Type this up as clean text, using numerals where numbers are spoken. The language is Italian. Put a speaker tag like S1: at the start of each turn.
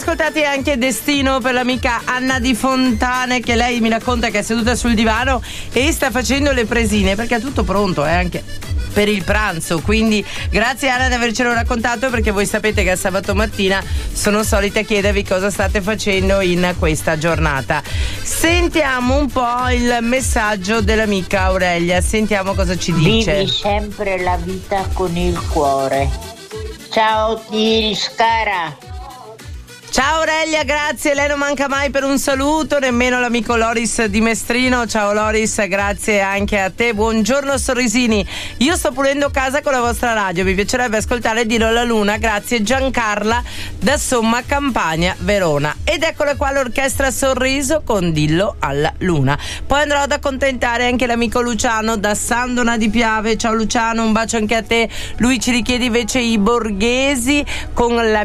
S1: ascoltati anche Destino per l'amica Anna Di Fontane, che lei mi racconta che è seduta sul divano e sta facendo le presine perché è tutto pronto, anche per il pranzo. Quindi grazie Anna di avercelo raccontato, perché voi sapete che a sabato mattina sono solita chiedervi cosa state facendo in questa giornata. Sentiamo un po' il messaggio dell'amica Aurelia, sentiamo cosa ci dice.
S2: Vivi sempre la vita con il cuore. Ciao Iris cara.
S1: Ciao Aurelia, grazie, lei non manca mai per un saluto, nemmeno l'amico Loris di Mestrino. Ciao Loris, grazie anche a te. Buongiorno sorrisini, io sto pulendo casa con la vostra radio, mi piacerebbe ascoltare Dillo alla Luna, grazie Giancarla da Somma Campania, Verona. Ed eccola qua l'orchestra Sorriso con Dillo alla Luna. Poi andrò ad accontentare anche l'amico Luciano da Sandona di Piave. Ciao Luciano, un bacio anche a te. Lui ci richiede invece i Borghesi con la